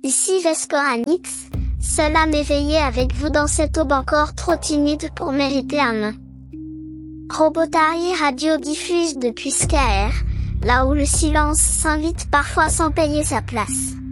Ici Vescoranix, seule âme éveillée avec vous dans cette aube encore trop timide pour mériter un nain. Robotari Radio diffuse depuis Skaer, là où le silence s'invite parfois sans payer sa place.